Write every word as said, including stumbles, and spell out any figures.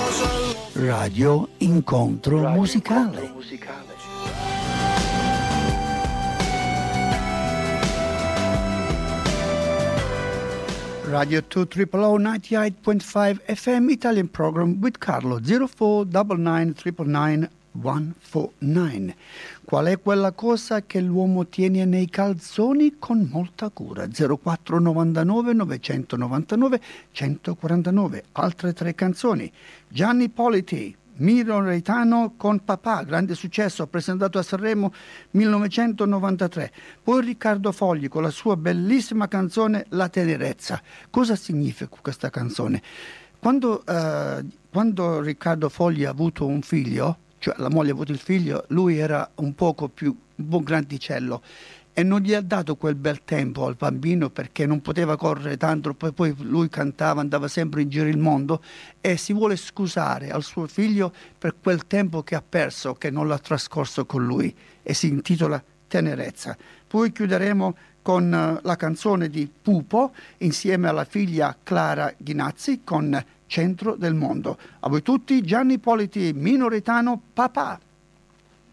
Radio Incontro Radio Musicale. Incontro Musicale. Radio two triple O ninety-eight point five F M Italian program with Carlo zero four nine nine nine nine one four nine. Qual è quella cosa che l'uomo tiene nei calzoni con molta cura? zero quattro novantanove novecentonovantanove centoquarantanove. Altre tre canzoni. Gianni Politi, Mino Reitano con Papà, grande successo, presentato a Sanremo millenovecentonovantatré. Poi Riccardo Fogli con la sua bellissima canzone La tenerezza. Cosa significa questa canzone? Quando, eh, quando Riccardo Fogli ha avuto un figlio, cioè la moglie ha avuto il figlio, lui era un poco più, un po' grandicello e non gli ha dato quel bel tempo al bambino perché non poteva correre tanto, poi, poi lui cantava, andava sempre in giro il mondo e si vuole scusare al suo figlio per quel tempo che ha perso, che non l'ha trascorso con lui, e si intitola Tenerezza. Poi chiuderemo con uh, la canzone di Pupo insieme alla figlia Clara Ghinazzi con Centro del Mondo. A voi tutti, Gianni Politi, Mino Reitano, Papà.